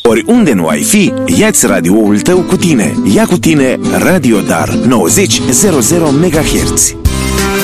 Oriunde nu ai fi, ia-ți radioul tău cu tine. Ia cu tine Radio Dar 90 00 MHz.